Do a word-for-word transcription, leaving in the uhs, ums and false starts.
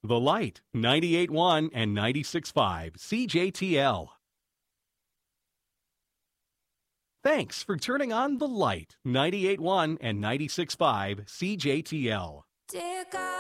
The Light, ninety-eight point one and ninety-six point five C J T L. Thanks for turning on The Light, ninety-eight point one and ninety-six point five C J T L. Dear God.